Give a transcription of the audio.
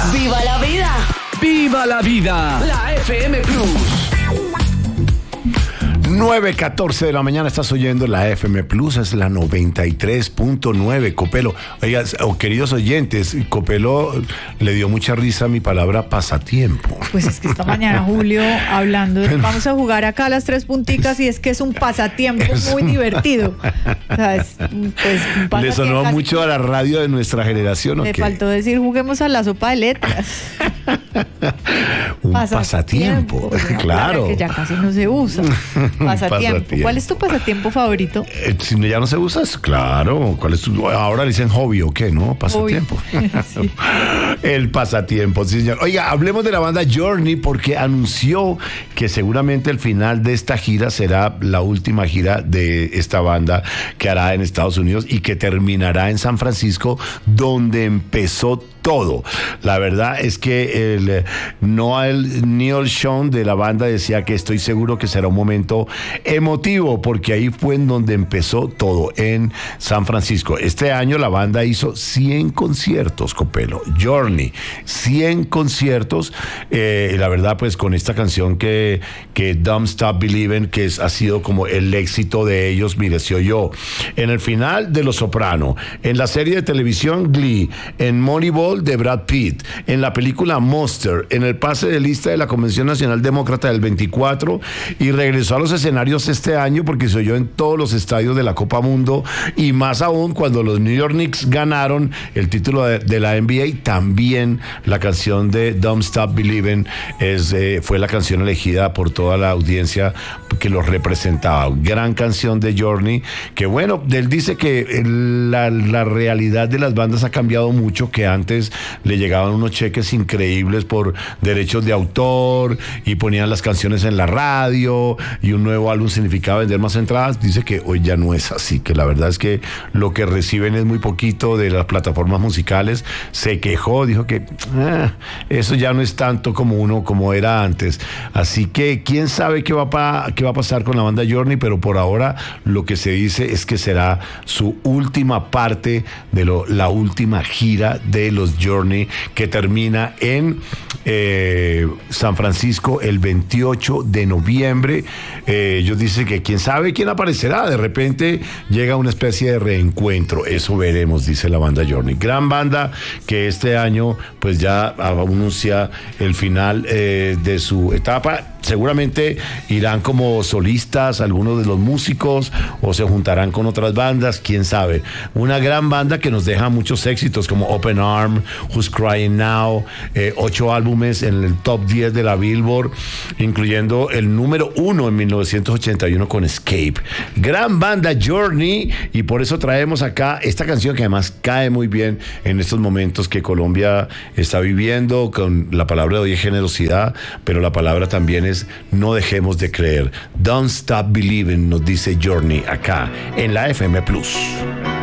¡Viva la vida! ¡Viva la vida! La FM Plus. 9:14 de la mañana estás oyendo la FM Plus, es la 93.9. Copelo, oiga, queridos oyentes, Copelo le dio mucha risa a mi palabra pasatiempo. Pues es que esta mañana, Julio, hablando de vamos a jugar acá a las 3 punticas, y es que es un pasatiempo muy divertido. O sea, es, pues, un pasatiempo. ¿Le sonó mucho a la radio de nuestra generación o qué? Le faltó decir juguemos a la sopa de letras. Un pasatiempo, claro. Que ya casi no se usa. Pasatiempo. ¿Cuál es tu pasatiempo favorito? Si ya no se usa, claro. ¿Cuál es ahora le dicen hobby o qué, no? Pasatiempo. Sí. El pasatiempo, sí, señor. Oiga, hablemos de la banda Journey porque anunció que seguramente el final de esta gira será la última gira de esta banda que hará en Estados Unidos y que terminará en San Francisco, donde empezó todo. La verdad es que el Neil Schon de la banda decía que estoy seguro que será un momento emotivo porque ahí fue en donde empezó todo, en San Francisco. Este año la banda hizo 100 conciertos, Copelo. Journey, 100 conciertos. La verdad, pues con esta canción que Don't Stop Believing, que ha sido como el éxito de ellos, mire, se oyó en el final de Los Soprano, en la serie de televisión Glee, en Moneyball de Brad Pitt, en la película Monster, en el pase de lista de la Convención Nacional Demócrata del 24, y regresó a los escenarios este año porque se oyó en todos los estadios de la Copa Mundo, y más aún cuando los New York Knicks ganaron el título de la NBA, también la canción de Don't Stop Believing fue la canción elegida por toda la audiencia que los representaba. Gran canción de Journey, que bueno, él dice que la realidad de las bandas ha cambiado mucho, que antes le llegaban unos cheques increíbles por derechos de autor y ponían las canciones en la radio y un nuevo álbum significaba vender más entradas. Dice que hoy ya no es así, que la verdad es que lo que reciben es muy poquito de las plataformas musicales. Se quejó, dijo que eso ya no es tanto como era antes. Así que quién sabe qué va a pasar con la banda Journey, pero por ahora lo que se dice es que será su última parte de la última gira de los Journey, que termina en San Francisco el 28 de noviembre. Ellos dicen que quién sabe quién aparecerá, de repente llega una especie de reencuentro, eso veremos, dice la banda Journey. Gran banda que este año pues ya anuncia el final de su etapa. Seguramente irán como solistas algunos de los músicos o se juntarán con otras bandas, quién sabe. Una gran banda que nos deja muchos éxitos como Open Arm, Who's Crying Now, 8 álbumes en el top 10 de la Billboard, incluyendo el número 1 en 1981 con Escape. Gran banda Journey, y por eso traemos acá esta canción que además cae muy bien en estos momentos que Colombia está viviendo. Con la palabra de hoy es generosidad, pero la palabra también es no dejemos de creer. Don't Stop Believing, nos dice Journey acá en la FM Plus.